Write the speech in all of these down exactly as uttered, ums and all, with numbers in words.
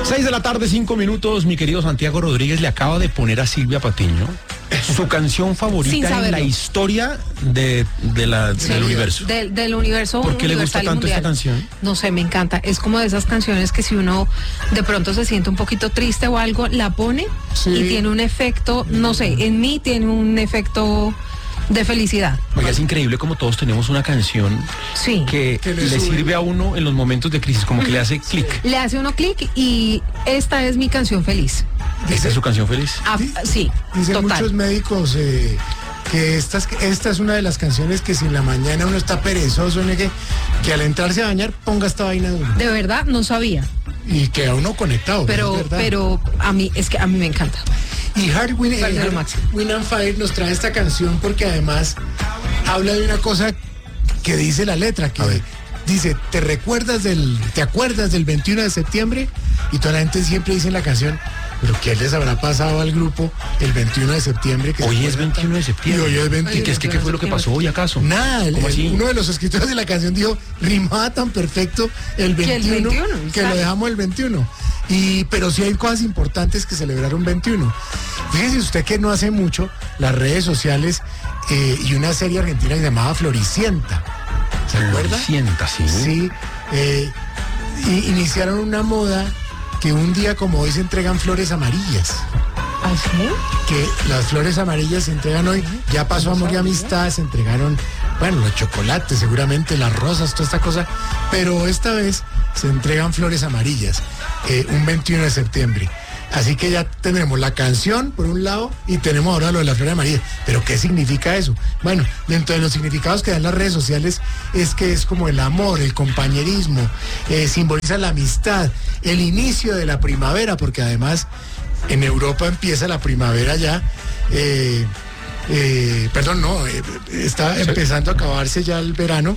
Seis de la tarde, cinco minutos. Mi querido Santiago Rodríguez le acaba de poner a Silvia Patiño su canción favorita en la historia de, de la, sí, del universo. Del, del universo. ¿Por qué le gusta tanto mundial. esta canción? No sé, me encanta. Es como de esas canciones que si uno de pronto se siente un poquito triste o algo, la pone sí. y tiene un efecto, no sé, en mí tiene un efecto de felicidad. Oiga, es increíble como todos tenemos una canción sí. que, que le, le sirve a uno en los momentos de crisis, como que le hace clic. Le hace uno clic y esta es mi canción feliz. ¿Esta es su canción feliz? Ah, sí, dicen total. muchos médicos eh, que esta, esta es una de las canciones que si en la mañana uno está perezoso, que, que al entrarse a bañar ponga esta vaina de uno. De verdad, no sabía. Y queda uno conectado. Pero, pero a mí, es que a mí me encanta. Y Hard Win, eh, Hard Win and Fire nos trae esta canción porque además habla de una cosa que dice la letra, que dice, ¿te recuerdas del, te acuerdas del veintiuno de septiembre? Y toda la gente siempre dice en la canción, pero ¿qué les habrá pasado al grupo el veintiuno de septiembre? Que hoy es veintiuno de septiembre. Y hoy es veintiuno. ¿Y qué, es que, qué fue lo que pasó hoy acaso? Nada, el, el, uno de los escritores de la canción dijo, rimaba tan perfecto el veintiuno, el veintiuno que lo dejamos el veintiuno. Y, pero sí hay cosas importantes que celebrar un veintiuno. Fíjese usted que no hace mucho las redes sociales eh, y una serie argentina que se llamaba Floricienta. ¿Se acuerda? Floricienta, sí. Sí. Eh, y iniciaron una moda que un día como hoy se entregan flores amarillas. ¿Ah, sí? Que las flores amarillas se entregan hoy. Ya pasó Amor y Amistad, se entregaron, bueno, los chocolates, seguramente, las rosas, toda esta cosa. Pero esta vez se entregan flores amarillas, eh, un veintiuno de septiembre. Así que ya tendremos la canción por un lado y tenemos ahora lo de las flores amarillas. ¿Pero qué significa eso? Bueno, dentro de los significados que dan las redes sociales es que es como el amor, el compañerismo, eh, simboliza la amistad, el inicio de la primavera, porque además en Europa empieza la primavera ya. Eh, eh, perdón, no, eh, está sí. empezando a acabarse ya el verano.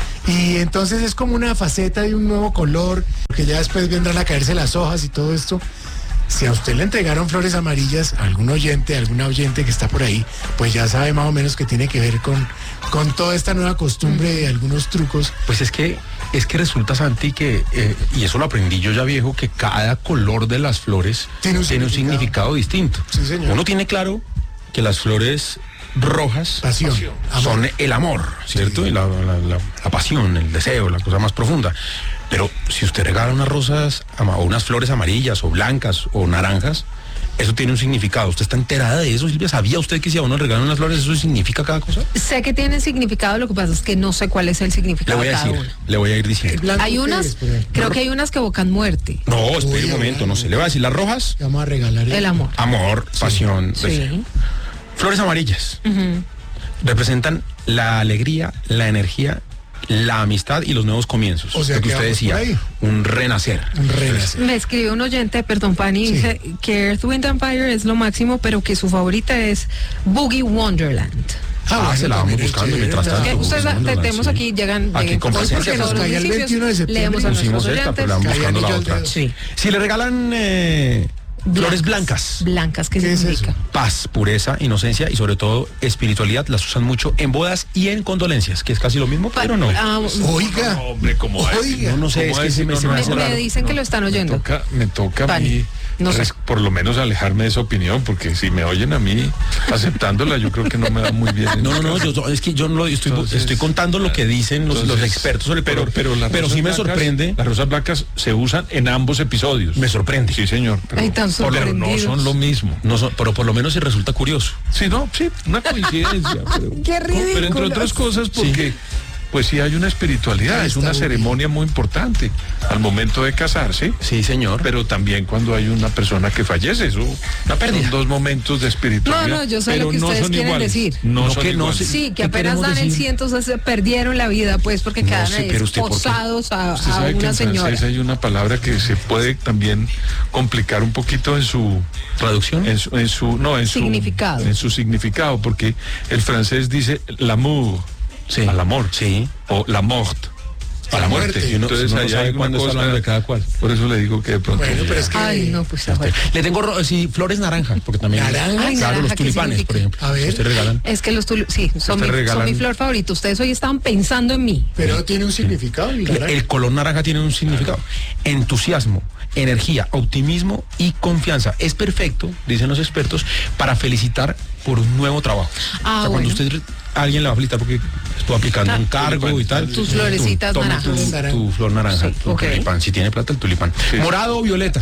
Y entonces es como una faceta de un nuevo color, porque ya después vendrán a caerse las hojas y todo esto. Si a usted le entregaron flores amarillas, a algún oyente, alguna oyente que está por ahí, pues ya sabe más o menos que tiene que ver con, con toda esta nueva costumbre de algunos trucos. Pues es que, es que resulta, Santi, que, eh, y eso lo aprendí yo ya viejo, que cada color de las flores tiene un, tiene significado. un significado distinto. Sí, señor. Uno tiene claro que las flores rojas pasión, son amor. el amor, ¿cierto? Sí. Y la, la, la, la pasión, el deseo, la cosa más profunda. Pero si usted regala unas rosas o unas flores amarillas o blancas o naranjas, eso tiene un significado. ¿Usted está enterada de eso, Silvia? ¿Sabía usted que si a uno le regalan unas flores eso significa cada cosa? Sé que tiene significado, lo que pasa es que no sé cuál es el significado le voy a de cada decir, una. Le voy a ir diciendo. Hay unas, creo que hay unas que evocan muerte. No, espere un momento, no sé. Le voy a decir, las rojas. Vamos a regalar el amor. Amor, sí. pasión, sí. deseo. Flores amarillas. Uh-huh. Representan la alegría, la energía, la amistad y los nuevos comienzos. O sea, lo que usted decía, un renacer. Un renacer. Me escribió un oyente, perdón, Pani, sí. dice que Earth, Wind and Fire es lo máximo, pero que su favorita es Boogie Wonderland. Ah, bueno, se la vamos buscando mientras tanto. Que ustedes tenemos aquí, llegan aquí con paciencia, pues, los el veintiuno de septiembre leemos a nuestros esta, oyentes. pero buscando la otra. Sí. Si le regalan eh, blancas, flores blancas. Blancas, ¿qué, ¿qué significa? Es eso? Paz, pureza, inocencia y sobre todo espiritualidad. Las usan mucho en bodas y en condolencias, que es casi lo mismo, pa pero no. Uh, oiga, no, hombre, ¿cómo oiga. No, no sé, es que se me, se me, me, me dicen no, que lo están oyendo. Me toca, me toca a mí, no sé. por lo menos alejarme de esa opinión, porque si me oyen a mí aceptándola, yo creo que no me va muy bien. No, no, no, yo, es que yo no estoy, entonces, estoy contando lo que dicen los, entonces, los expertos sobre el pero, color, pero, las pero sí me blancas, sorprende. Las rosas blancas se usan en ambos episodios. Me sorprende. Sí, señor. Pero, Ay, tan pero no son lo mismo. No son, pero por lo menos se resulta curioso. Sí, no, sí, una coincidencia. Pero, Qué ridículo. Pero entre otras cosas porque... Sí. Pues sí hay una espiritualidad, es una ceremonia muy importante al momento de casarse. Sí, señor. Pero también cuando hay una persona que fallece, eso una pérdida. Son dos momentos de espiritualidad. No, no, yo sé pero lo que no ustedes son quieren iguales. decir. No, no son que iguales. no, sí, que apenas dan el cien, entonces se perdieron la vida, pues, porque no, quedan sí, esposados a, usted a sabe una que en señora. francés hay una palabra que se puede también complicar un poquito en su traducción, en su, en su no, en significado. su en su significado, porque el francés dice l'amour, sí. al amor, sí, o la mort. a la muerte. muerte. Y uno, Entonces uno no allá sabe hay una cuándo está cosa- hablando de cada cual. Por eso le digo que de pronto. Bueno, pero es que... Ay, no, pues ahora. Le tengo ro- sí, flores naranja, porque también. ¿Naranja? Ay, Claro, naranja, los ¿qué tulipanes, significa? por ejemplo. A ver. Si usted regalan. Es que los tulipanes, sí, son mi, te regalan- son mi flor favorita. Ustedes hoy estaban pensando en mí. Pero tiene un significado. el naranja. El color naranja tiene un significado. Entusiasmo, energía, optimismo y confianza. Es perfecto, dicen los expertos, para felicitar por un nuevo trabajo. Ah, o sea, cuando bueno. usted alguien le va a felicitar porque estuvo aplicando Ah, un cargo y tal. Tus florecitas tome naranjas. Tu, tu flor naranja, Sí, tu ok. tulipán. Si tiene plata, el tulipán. Sí. Morado o violeta.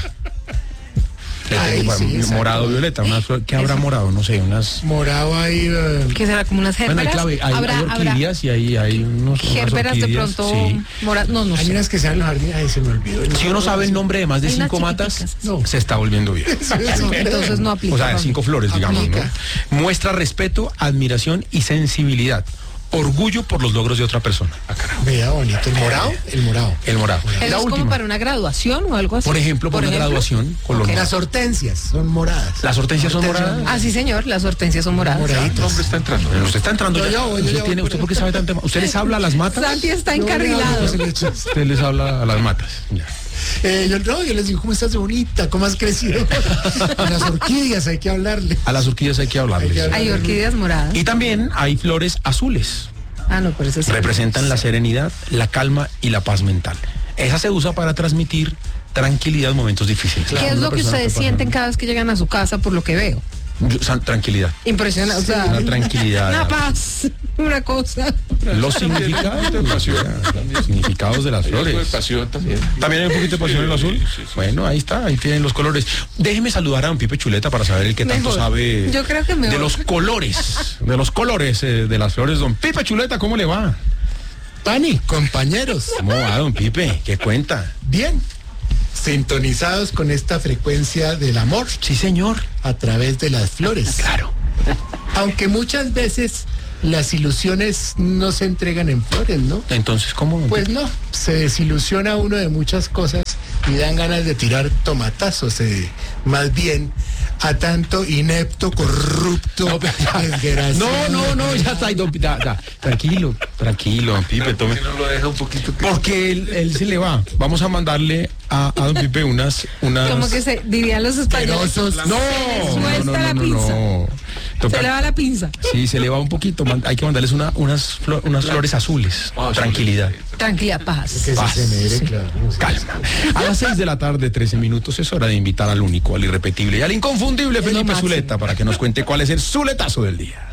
Le Ay, tengo sí, para- exacto. morado o violeta. Una flor, ¿qué habrá Eso. morado? No sé, unas. Morado ahí... eh, Que será como unas Bueno, hay, gérberas. clave, hay, habrá, hay habrá orquídeas y hay, hay unos. unas gérberas de orquídeas, pronto sí. moradas. No, no hay sé. unas que se dan en los jardines. Ay, se me olvidó. Si uno sabe el nombre de más de Hay unas cinco matas, chiquiticas. No. se está volviendo bien. Eso, eso. No, entonces no aplica. O sea, de Pablo. cinco flores, digamos, ¿no? Aplica. Muestra respeto, admiración y sensibilidad. Orgullo por los logros de otra persona. Ah, carajo. Vea bonito. ¿El morado? El morado. El morado. ¿Eso La es como última. para una graduación o algo así? Por ejemplo, por, una graduación, color Ok. morado. Las hortensias son moradas. Las hortensias son moradas. Ah, sí, señor, las hortensias son moradas. Moraditas. El hombre está entrando. Pero usted está entrando Yo ya. ya voy, yo usted, ya tiene- voy. ¿Usted por qué sabe tanto? ¿Usted les habla a las matas? Santi está No, encarrilado. no, no, no, no. Usted les habla a las matas. Ya. Eh, yo, no, yo les digo, ¿cómo estás de bonita? ¿Cómo has crecido? A las orquídeas hay que hablarle. A las orquídeas hay que hablarles. Hay que hablar. Hay orquídeas moradas. Y también hay flores azules. Ah, no, pero eso sí. Representan la serenidad, la calma y la paz mental. Esa se usa para transmitir tranquilidad en momentos difíciles. ¿Qué es Una lo que persona ustedes pasa- sienten cada vez que llegan a su casa por lo que veo? Yo- san- tranquilidad. Impresionante, o sea, Una tranquilidad. una paz, una cosa. Los significados de pasión. Los significados de las Algo de flores. pasión también. También hay un poquito de pasión en lo azul. Sí, sí, sí. Bueno, ahí está, ahí tienen los colores. Déjeme saludar a don Pipe Chuleta para saber el que tanto Mejor. sabe Yo creo que mejor. de los colores, de los colores eh, de las flores. Don Pipe Chuleta, ¿cómo le va? Pani, compañeros. ¿Cómo va, don Pipe? ¿Qué cuenta? Bien. Sintonizados con esta frecuencia del amor Sí, señor. a través de las flores. Claro. Aunque muchas veces las ilusiones no se entregan en flores, ¿no? Entonces, ¿cómo? don Pues no, se desilusiona uno de muchas cosas y dan ganas de tirar tomatazos, eh, más bien a tanto inepto, corrupto, desgraciado. No, no, no, ya está ahí, don Pipe. ya, ya. Tranquilo, tranquilo, don Pipe, tome. ¿Por qué no lo deja un poquito? que- Porque él, él se le va. Vamos a mandarle a, a don Pipe unas, unas. Como que se dirían los españoles. Asquerosos. No, Se le no, suelta no, la no, pinza. no. Toca- Se le va la pinza. Sí, se le va un poquito. man- Hay que mandarles una, unas, flo- unas flores azules. Ah, Tranquilidad. Tranquila, paz. Que Paz. se se mere, claro. sí. Calma. A las seis de la tarde, trece minutos, es hora de invitar al único, al irrepetible y al inconfundible Es lo Felipe máximo. Zuleta para que nos cuente cuál es el zuletazo del día.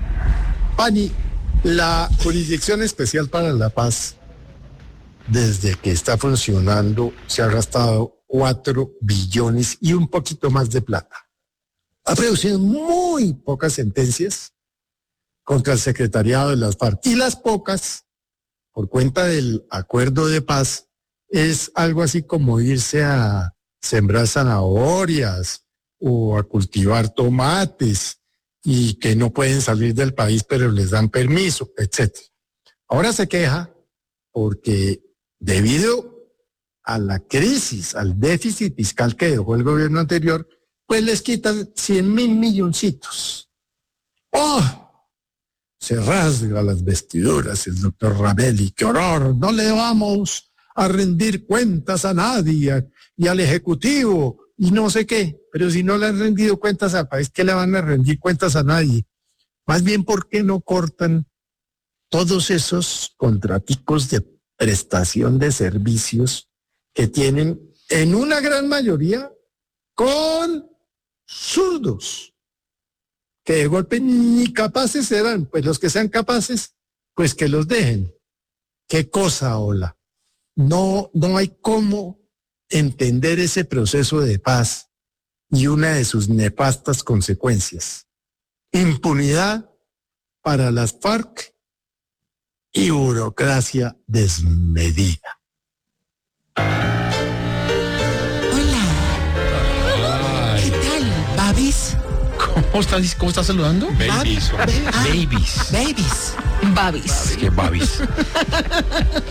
Pani, la Jurisdicción Especial para la Paz, desde que está funcionando, se ha gastado cuatro billones y un poquito más de plata. Ha producido muy pocas sentencias contra el secretariado de las FARC. Y las pocas, por cuenta del acuerdo de paz, es algo así como irse a sembrar zanahorias o a cultivar tomates y que no pueden salir del país, pero les dan permiso, etcétera. Ahora se queja porque debido a la crisis, al déficit fiscal que dejó el gobierno anterior, pues les quitan cien mil milloncitos. ¡Oh! Se rasga las vestiduras el doctor Ravelli. ¡Qué horror! No le vamos a rendir cuentas a nadie y al Ejecutivo y no sé qué. Pero si no le han rendido cuentas al país, ¿qué le van a rendir cuentas a nadie? Más bien, ¿por qué no cortan todos esos contraticos de prestación de servicios que tienen en una gran mayoría con zurdos? Que de golpe ni capaces serán, pues los que sean capaces, pues que los dejen. ¿Qué cosa, hola? No, no hay cómo entender ese proceso de paz y una de sus nefastas consecuencias. Impunidad para las FARC y burocracia desmedida. Hola. ¿Qué tal, babis? ¿Cómo estás, cómo estás saludando? Babies. Ah, Babies. babies. Babis. ¿Qué babis?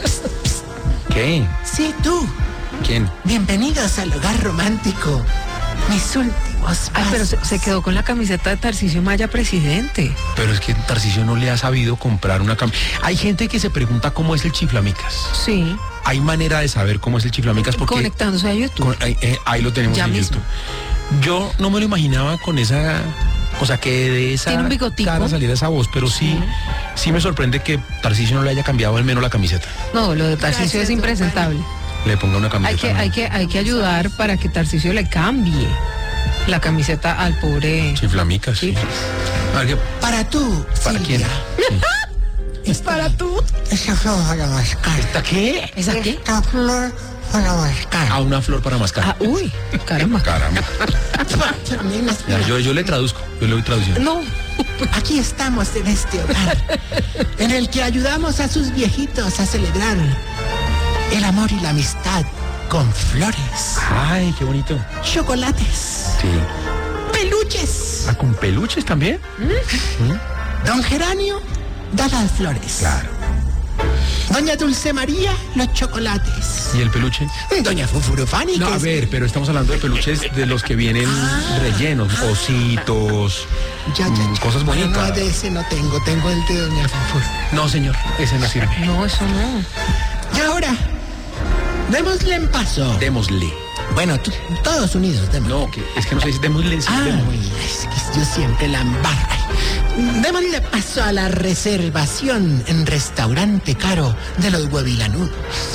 ¿Qué? Sí, tú. ¿Quién? Bienvenidos al hogar romántico mis últimos Ay, pero se, pasos. se quedó con la camiseta de Tarcisio Maya, presidente. Pero es que Tarcisio no le ha sabido comprar una camiseta. Hay gente que se pregunta cómo es el chiflamicas. Sí, Hay manera de saber cómo es el chiflamicas porque... conectándose a YouTube. con- ahí, eh, ahí lo tenemos Ya en mismo. YouTube. Yo no me lo imaginaba con esa... O sea, que de esa Tiene un bigotico. cara saliera esa voz, pero sí, sí me sorprende que Tarcisio no le haya cambiado al menos la camiseta. No, lo de Tarcisio es impresentable. Le ponga una camiseta. Hay que, hay que, hay que ayudar para que Tarcisio le cambie la camiseta al pobre. Chiflamicas, sí. Sí. A ver, ¿qué- Para tú, ¿Para Silvia. quién? Es para tú. Esa flor para mascar. ¿Esta qué? ¿Es aquí? Esta flor para mascar. Ah, una flor para mascar. Ah, uy, caramba. Caramba. Ya, yo, yo le traduzco, yo le doy traducción. No, Aquí estamos en este hogar, en el que ayudamos a sus viejitos a celebrar el amor y la amistad con flores, Ay, qué bonito. chocolates, Sí. peluches. Ah, con peluches también. Don Geranio da las flores. Claro. Doña Dulce María, los chocolates. ¿Y el peluche? Doña Fufurufani, No, que a es- ver, pero estamos hablando de peluches de los que vienen rellenos, ositos, Ya, ya, mm, ya. cosas bonitas. No, de ese no tengo, tengo el de Doña Fufur. No, señor, ese no sirve. no, eso no. Y ahora, démosle en paso. Démosle. Bueno, tú- todos unidos, démosle. No, que, es que no se dice démosle, sí, Ah, démosle. es que yo siempre la embarro. Ay, démosle paso a la reservación en restaurante caro de los huevilanudos.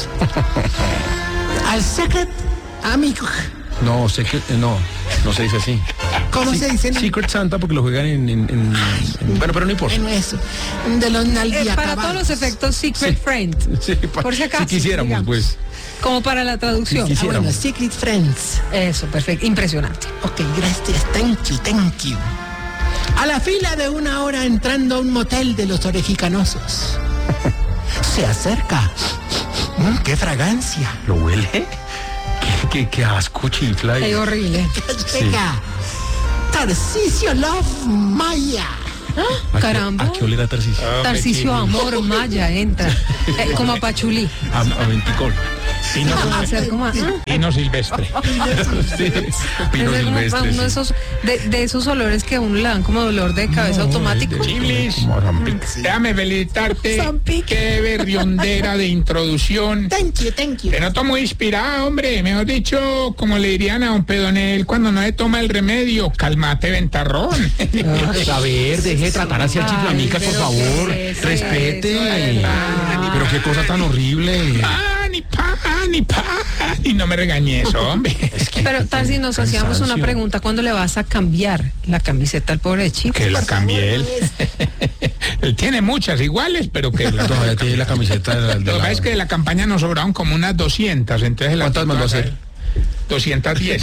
Al Secret Amigo. No, sé que, no, no se dice así. ¿Cómo Sí, se dice? en- Secret Santa porque lo juegan en... en- en- en- bueno, pero no importa. Bueno, eso. De los Eh, nalguiacabados. para todos los efectos, Secret Sí. Friend. Sí, pa- Por si acaso, Si quisiéramos, digamos. pues. Como para la traducción. Si Ah, bueno, quisiéramos. Secret Friends. Eso, perfecto. Impresionante. Ok, gracias. Thank you, thank you. A la fila de una hora entrando a un motel de los orejicanosos. Se acerca. Mm, ¡Qué fragancia! ¿Lo huele? ¿Qué, qué, qué asco, chifla? Qué horrible. Llega Tarcisio Love Maya. ¿A qué- Caramba. ¿A qué olera Tarcisio? Tarcisio Amor Maya entra. Eh, como a Pachulí. A, a Venticol. Va a ser como a- ah, Pino silvestre. Sí, Pino debe ser como silvestre. uno de sí. esos, de, de esos olores que a uno le dan como dolor de cabeza automático. Chiblis, Como a Zampic. déjame felicitarte. Zampic. Qué berriondera de introducción. Thank you, thank you. Te noto muy inspirada, hombre. Mejor dicho, como le dirían a don Pedonel cuando no le toma el remedio, cálmate, ventarrón. A ver, deje de tratar así al Ay, chiflamicas, por pero favor. qué es Respete. eso, Pero qué cosa tan horrible. Ah, ni pa, ni pa. Y no me regañes, hombre. Pero Tarsi, nos hacíamos una cansancio. pregunta, ¿cuándo le vas a cambiar la camiseta al pobre chico? Que la cambie él. Él tiene muchas iguales, pero que la... Todavía tiene la camiseta de la... de Lo que la- pasa es que de la campaña nos sobraron como unas doscientas, entonces... la- ¿Cuántas mandó a hacer? doscientas diez.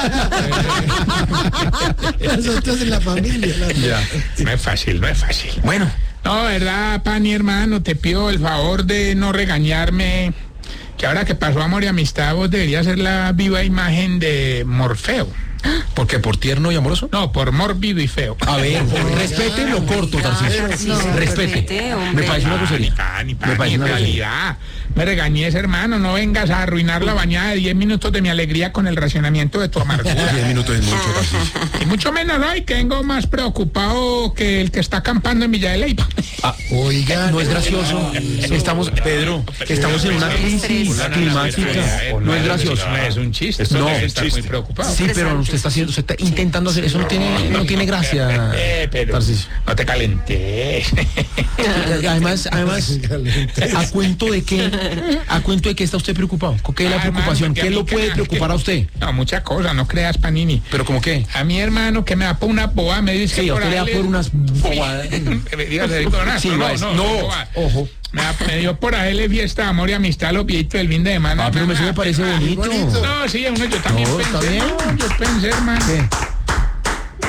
Nosotros en la familia. la- Ya. No es fácil, no es fácil. Bueno, No, verdad, Pani, hermano, te pido el favor de no regañarme, que ahora que pasó Amor y Amistad, vos deberías ser la viva imagen de Morfeo. ¿por qué? ¿Por tierno y amoroso? No, por mórbido y feo. A ver, respete lo corto, Tarcisio. No, Respete. respete, hombre. Me parece una Ah, ni grosería. pa, ni pa, Me ni parece en una grosería. realidad. Me regañes, hermano, no vengas a arruinar la bañada de diez minutos de mi alegría con el racionamiento de tu amargura. Diez minutos es mucho, Tarcisio. Y mucho menos hoy, que vengo más preocupado que el que está acampando en Villa de Leyva. Ah, Oiga, no es gracioso. Estamos, Pedro, estamos en una crisis climática. No es gracioso. No es un chiste. Esto No, debe un estar muy chiste. preocupado. Sí, pero usted está haciendo, usted está intentando hacer eso, no tiene, no tiene gracia, Eh, pero Tarcisio. no te calentes. Además, además, ¿a cuento de qué? ¿A cuento de qué está usted preocupado? ¿Con qué es la Ah, preocupación? hermano, que a ¿Qué mí lo que puede me- preocupar a usted? No, muchas cosas, no creas, Panini. ¿Pero como qué? A mi hermano que me da por una boa, me dice Sí, que a usted le da ahí por le- unas bobadas. Me digas, Federico Donato, Sí, no, es- no, boba. ojo. Me, da- me dio por hacerle fiesta de amor y amistad a los viejitos del fin de semana. Ah, pero eso me parece bonito. bonito. No, sí, uno yo también No, pensé. está bien. No, yo pensé, hermano. ¿Qué?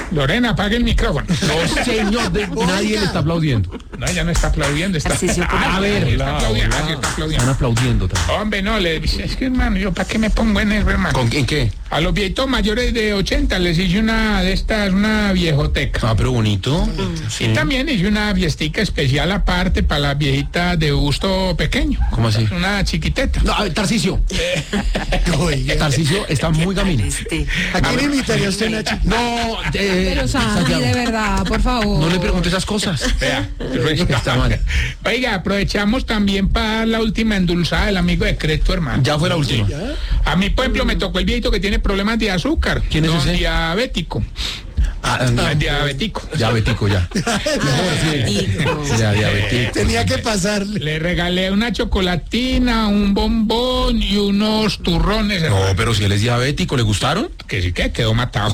Lorena, apague el micrófono. No, señor, de- nadie le está aplaudiendo. No, ella no está aplaudiendo. Está... Tarcisio, ¿cómo? Ah, A ver, sí, está hola, aplaudiendo, hola. sí, está aplaudiendo. Están aplaudiendo también. Hombre, no, le dice, es que hermano, yo para qué me pongo en eso, hermano. ¿Con en qué? A los viejitos mayores de ochenta les hice una de estas, una viejoteca. Ah, pero bonito. Y también hice una fiestica especial aparte para las viejitas de gusto pequeño. ¿Cómo así? Una chiquiteta. No, a ver, Tarcisio. Oiga, Tarcisio está muy gamín. Este, ¿a quién invitaría usted una chica? No, eh, Pero Santi, Santiago, de verdad, por favor. no le pregunte esas cosas. Vea, Está mal. Oiga, aprovechamos también para dar la última endulzada del amigo de Creto, hermano. Ya fue la última. A mí, por ejemplo, me tocó el viejito que tiene problemas de azúcar. ¿Quién es Don ese? Diabético. Ah, Ah, diabético. diabético ya. Diabético. Ya, diabético. Tenía que pasarle. Le regalé una chocolatina, un bombón y unos turrones. No, hermano. pero si él es diabético, ¿le gustaron? Que sí que quedó matado.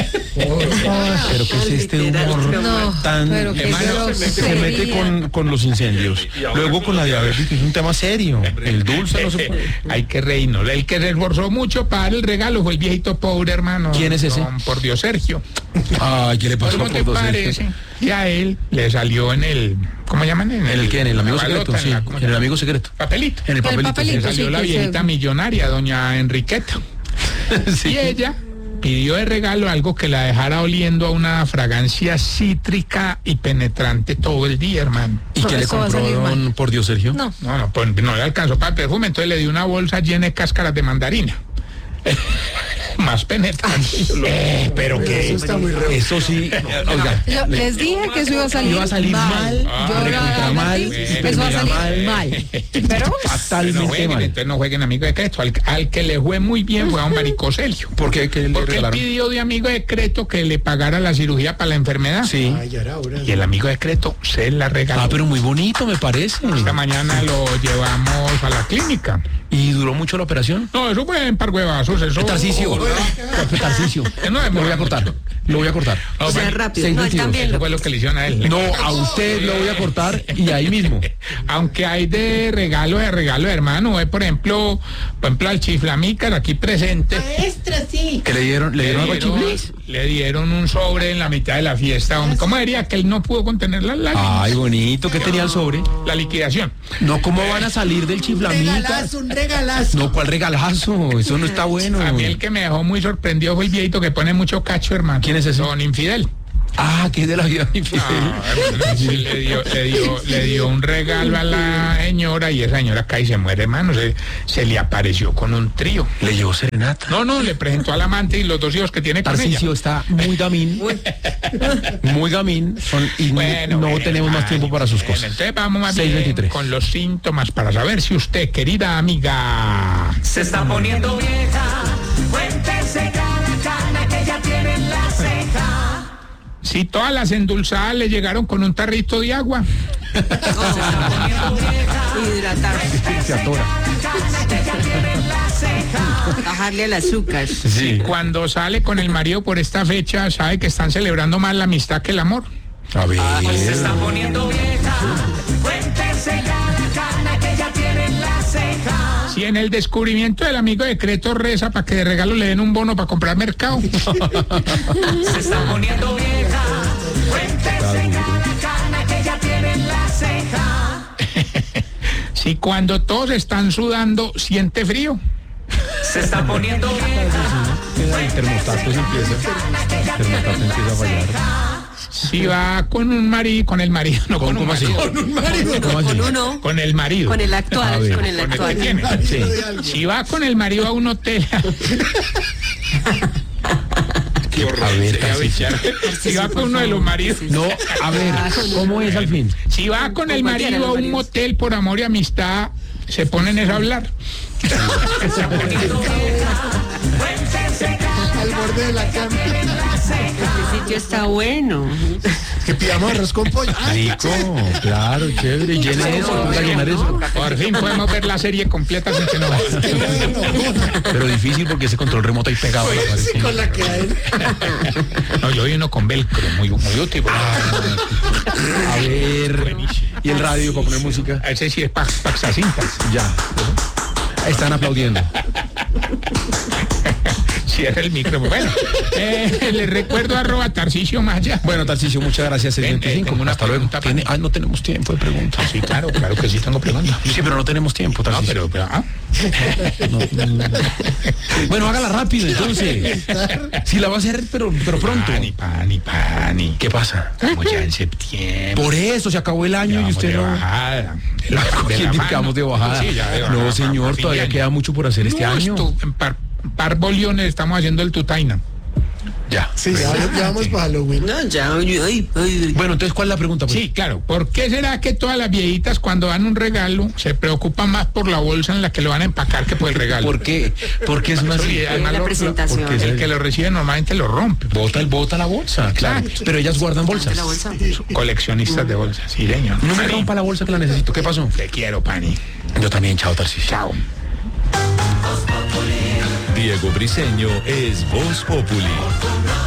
Pero ¿qué es este Literal, humor No, tan... pero qué hermano, se mete grosería. con, con los incendios. Luego con la diabetes, que es un tema serio. El dulce no se puede... Hay que reírnos. El que se esforzó mucho para dar el regalo fue el viejito pobre, hermano. ¿Quién es ese? Don Por Dios, Sergio. Ay, ¿qué le pasó ¿Cómo por te dos parece? Y a él le salió en el... ¿Cómo llaman? ¿En el qué? ¿En el amigo la secreto? balota, Sí, en la- ¿cómo se en el llama? amigo secreto. Papelito. En el El papelito. papelito. Le sí, salió la que viejita se- millonaria, doña Enriqueta. Sí. Y ella pidió de regalo algo que la dejara oliendo a una fragancia cítrica y penetrante todo el día, hermano. ¿Y qué le Eso va a compró salir mal. don, por Dios, Sergio? No. No, no, pues no le alcanzó para el perfume, entonces le dio una bolsa llena de cáscaras de mandarina. Más penetrante. Eh, pero Eso que está muy re... Eso sí, oiga, Yo les dije que eso iba a salir, iba a salir mal, Yo ah, le recontra advertí, mal, eso va a salir mal. mal. Pero no fatalmente jueguen, mal. entonces no jueguen amigo de Creto. Al, al que le fue muy bien fue a un Maricoselio. ¿Por qué? ¿Qué le Porque él regalaron? pidió de amigo de Creto que le pagara la cirugía para la enfermedad. Sí. Ay, ahora, ahora. Y el amigo de Creto se la regaló. Ah, pero muy bonito, me parece. Esta mañana lo llevamos a la clínica. ¿Y duró mucho la operación? No, eso fue en par huevazos, eso. Tarcisio. Tarcisio. No, Lo voy a cortar. Lo voy a cortar. No, o sea, bueno, rápido. seis No, él veintidós. también eso lo... fue lo que le hicieron a él. No, a usted lo voy a cortar y ahí mismo. Aunque hay de regalo, de regalo, hermano. Hay, por ejemplo, por ejemplo, al chiflamícar aquí presente. ¿Que le dieron, le dieron algo a Chiflis? le dieron un sobre en la mitad de la fiesta. hombre. ¿Cómo diría que él no pudo contener la lágrimas? Ay, bonito. ¿Qué tenía el sobre? La liquidación. No, ¿cómo van a salir del chiflamica? un regalazo. No, ¿cuál regalazo? Eso no está bueno. A mí el que me dejó muy sorprendido fue el viejito que pone mucho cacho, hermano. ¿Quién es ese? Don Infidel. Ah, que es de la vida infiel. Ah, sí, le, dio, le, dio, le dio un regalo a la señora y esa señora cae y se muere, hermano. Se, se le apareció con un trío. Le llevó serenata. No, no, le presentó al amante y los dos hijos que tiene con Tarcisio ella. está muy gamín. Muy gamín. Son, y Bueno, no bueno, tenemos más tiempo para sus bueno, cosas. Entonces vamos más seis bien veintitrés. con los síntomas para saber si usted, querida amiga, Se está poniendo vieja, cuéntese cada cana que ya tiene en la ceja. si todas las endulzadas le llegaron con un tarrito de agua. Hidratarse, Se atora. bajarle el azúcar. Sí. Cuando sale con el marido por esta fecha, sabe que están celebrando más la amistad que el amor. A ver. Se está poniendo vieja, cuéntese cada cana que ya tiene en la ceja. Si en el descubrimiento del amigo de Creto reza para que de regalo le den un bono para comprar mercado. Se está poniendo vieja, cuéntese cada cana que ya tiene en la ceja. Si cuando todos están sudando siente frío. Se está poniendo vieja, El termostato se empieza. El termostato empieza a fallar. Si va con un marido, con el marido, no con un ¿Cómo así? marido. ¿Cómo así? Con uno, Con el marido. con el A actual, ver. con el Con el que actual. tiene. Sí. Si va con el marido a un hotel. Qué horror. A ver, sería Tarcisio. bichar. Si va con uno de los maridos. No, a ver, ¿cómo es al fin? Si va con el Con cualquiera de marido a los un maridos. motel por amor y amistad, se ponen es a hablar. Al borde de la cama. Este sitio está bueno. Que pidamos arroz con pollo. Ay, Rico, claro, chévere. Llene eso, ponga a llenar eso. Por fin podemos ver la serie completa sin que nos... qué bueno. Pero difícil porque ese control remoto ahí pegado a la pared. Sí, con la que hay. No, yo vi uno con velcro, muy, muy útil. A ver. Y el radio para poner música. Ese sí es pa- paxacintas. Ya. Están aplaudiendo. Cierra el micrófono. Bueno, eh, le recuerdo arroba Tarcisio Maya. Bueno, Tarcisio, muchas gracias. Ven, seiscientos veinticinco. eh, tengo una Hasta luego. pregunta, ¿Tiene? Pani. Ah, no tenemos tiempo de preguntas. Sí, claro, claro que sí tengo preguntas. Sí, pero no tenemos tiempo, No, Tarcisio. pero, pero ah. Bueno, hágala rápido, entonces. Si la va a hacer, pero, pero pronto. Pani, pani, pani. ¿Qué pasa? Estamos ya en septiembre. Por eso se acabó el año y Vamos usted de no... bajada. De la, de ¿Quién la dice que mano. vamos de bajada? Sí, ya de bajada, No, señor, para fin todavía de año. queda mucho por hacer este No, año. esto, en par, par boliones estamos haciendo el Tutaina. Ya. Sí, ya, ya vamos para Halloween. No, ya, ay, ay, ay. Bueno, entonces, ¿cuál es la pregunta? Pues? Sí, claro. ¿Por qué será que todas las viejitas cuando dan un regalo se preocupan más por la bolsa en la que lo van a empacar que por el regalo? ¿Por qué? Porque es una... Sí, además la lo- presentación. porque el que lo recibe normalmente lo rompe. Bota, el bota la bolsa, claro. Exacto. Pero ellas guardan bolsas. La bolsa. Coleccionistas de bolsas, sí, señor. No me Pani, rompa la bolsa que la necesito. ¿Qué pasó? te quiero, Pani. Yo también, chao, Tarcisio. Chao. Diego Briseño es Voz Populi.